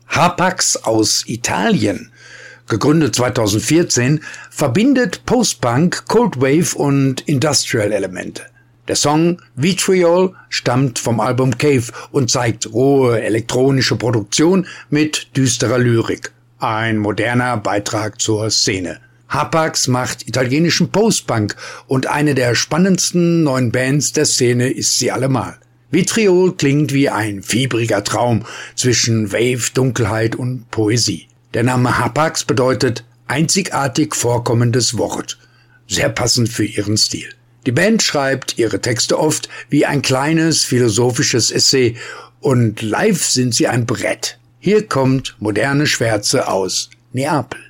Hapax aus Italien, gegründet 2014, verbindet Post-Punk, Cold Wave und Industrial-Elemente. Der Song Vitriol stammt vom Album Cave und zeigt rohe elektronische Produktion mit düsterer Lyrik. Ein moderner Beitrag zur Szene. Hapax macht italienischen Post-Punk und eine der spannendsten neuen Bands der Szene ist sie allemal. Vitriol klingt wie ein fiebriger Traum zwischen Wave, Dunkelheit und Poesie. Der Name Hapax bedeutet einzigartig vorkommendes Wort. Sehr passend für ihren Stil. Die Band schreibt ihre Texte oft wie ein kleines philosophisches Essay und live sind sie ein Brett. Hier kommt moderne Schwärze aus Neapel.